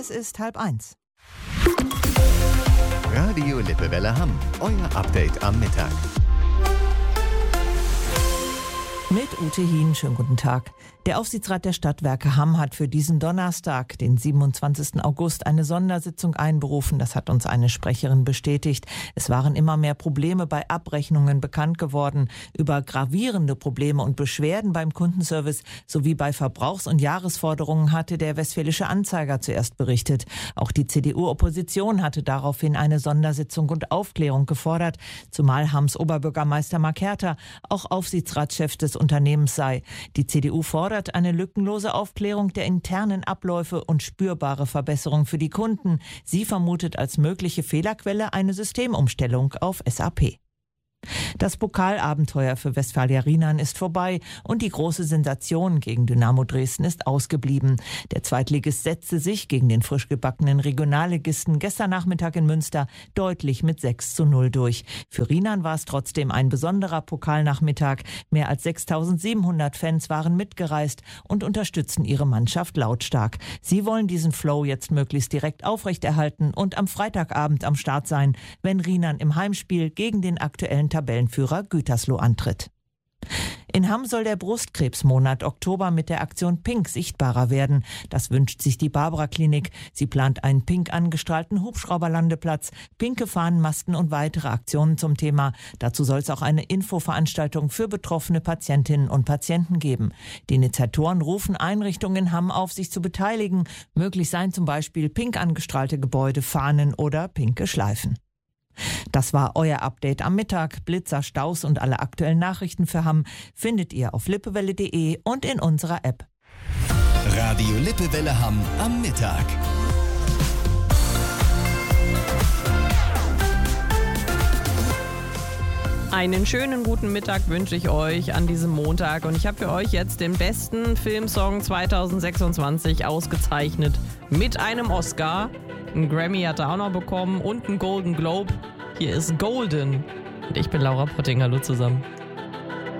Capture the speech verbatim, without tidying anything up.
Es ist halb eins. Radio Lippewelle Hamm, euer Update am Mittag. Mit Ute Hien, schönen guten Tag. Der Aufsichtsrat der Stadtwerke Hamm hat für diesen Donnerstag, den siebenundzwanzigsten August, eine Sondersitzung einberufen. Das hat uns eine Sprecherin bestätigt. Es waren immer mehr Probleme bei Abrechnungen bekannt geworden. Über gravierende Probleme und Beschwerden beim Kundenservice sowie bei Verbrauchs- und Jahresforderungen hatte der Westfälische Anzeiger zuerst berichtet. Auch die C D U-Opposition hatte daraufhin eine Sondersitzung und Aufklärung gefordert, zumal Hamms Oberbürgermeister Mark Herter auch Aufsichtsratschef des Unternehmens sei. Die C D U fordert eine lückenlose Aufklärung der internen Abläufe und spürbare Verbesserung für die Kunden. Sie vermutet als mögliche Fehlerquelle eine Systemumstellung auf S A P. Das Pokalabenteuer für Westfalia Rienan ist vorbei und die große Sensation gegen Dynamo Dresden ist ausgeblieben. Der Zweitligist setzte sich gegen den frisch gebackenen Regionalligisten gestern Nachmittag in Münster deutlich mit sechs zu null durch. Für Rienan war es trotzdem ein besonderer Pokalnachmittag. Mehr als sechstausendsiebenhundert Fans waren mitgereist und unterstützen ihre Mannschaft lautstark. Sie wollen diesen Flow jetzt möglichst direkt aufrechterhalten und am Freitagabend am Start sein, wenn Rienan im Heimspiel gegen den aktuellen Tabellenführer Gütersloh antritt. In Hamm soll der Brustkrebsmonat Oktober mit der Aktion Pink sichtbarer werden. Das wünscht sich die Barbara-Klinik. Sie plant einen pink angestrahlten Hubschrauberlandeplatz, pinke Fahnenmasten und weitere Aktionen zum Thema. Dazu soll es auch eine Infoveranstaltung für betroffene Patientinnen und Patienten geben. Die Initiatoren rufen Einrichtungen in Hamm auf, sich zu beteiligen. Möglich seien zum Beispiel pink angestrahlte Gebäude, Fahnen oder pinke Schleifen. Das war euer Update am Mittag. Blitzer, Staus und alle aktuellen Nachrichten für Hamm findet ihr auf lippewelle punkt de und in unserer App. Radio Lippewelle Hamm am Mittag. Einen schönen guten Mittag wünsche ich euch an diesem Montag und ich habe für euch jetzt den besten Filmsong zweitausendsechsundzwanzig ausgezeichnet mit einem Oscar. Einen Grammy hat er auch noch bekommen und einen Golden Globe. Hier ist Golden. Und ich bin Laura Potting. Hallo zusammen.